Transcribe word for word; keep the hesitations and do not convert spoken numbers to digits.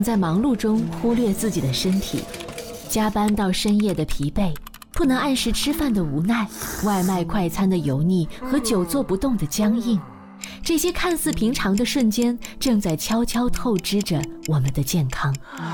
在忙碌中忽略自己的身体，加班到深夜的疲惫，不能按时吃饭的无奈，外卖快餐的油腻和久坐不动的僵硬，这些看似平常的瞬间，正在悄悄透支着我们的健康。